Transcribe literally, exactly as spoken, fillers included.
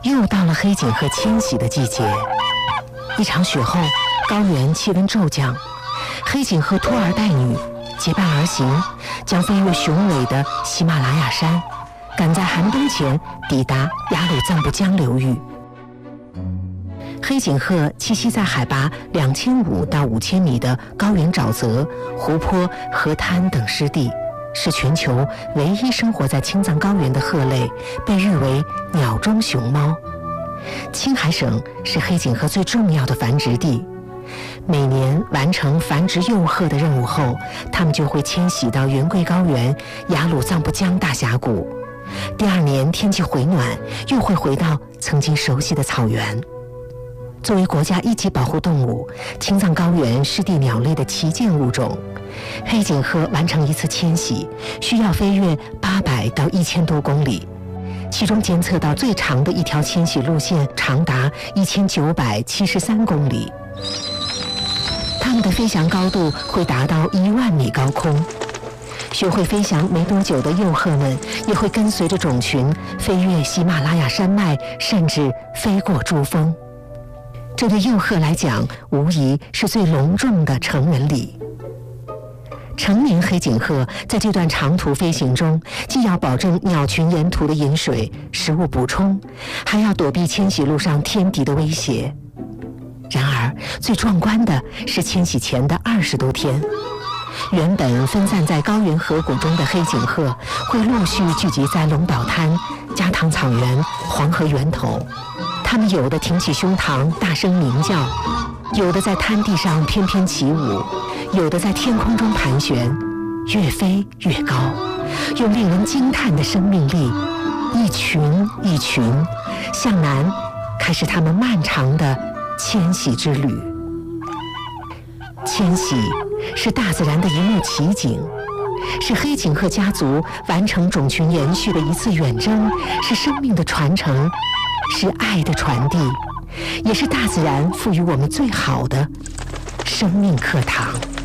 又到了黑颈鹤迁徙的季节。一场雪后，高原气温骤降，黑颈鹤拖儿带女结伴而行，将飞越雄伟的喜马拉雅山，赶在寒冬前抵达雅鲁藏布江流域。黑颈鹤栖息在海拔两千五到五千米的高原沼泽、湖泊、河滩等湿地，是全球唯一生活在青藏高原的鹤类，被誉为鸟中熊猫。青海省是黑颈鹤最重要的繁殖地，每年完成繁殖幼鹤的任务后，它们就会迁徙到云贵高原雅鲁藏布江大峡谷。第二年天气回暖，又会回到曾经熟悉的草原。作为国家一级保护动物，青藏高原湿地鸟类的旗舰物种，黑颈鹤完成一次迁徙需要飞越八百到一千多公里，其中监测到最长的一条迁徙路线长达一千九百七十三公里。它们的飞翔高度会达到一万米高空。学会飞翔没多久的幼鹤们也会跟随着种群飞越喜马拉雅山脉，甚至飞过珠峰。这对幼鹤来讲，无疑是最隆重的成人礼。成年黑颈鹤在这段长途飞行中，既要保证鸟群沿途的饮水、食物补充，还要躲避迁徙路上天敌的威胁。然而，最壮观的是迁徙前的二十多天，原本分散在高原河谷中的黑颈鹤会陆续聚集在龙宝滩、加唐草原、黄河源头。它们有的挺起胸膛大声鸣叫，有的在滩地上翩翩起舞，有的在天空中盘旋，越飞越高，用令人惊叹的生命力，一群一群向南开始他们漫长的迁徙之旅。迁徙是大自然的一幕奇景，是黑颈鹤家族完成种群延续的一次远征，是生命的传承，是爱的传递，也是大自然赋予我们最好的生命课堂。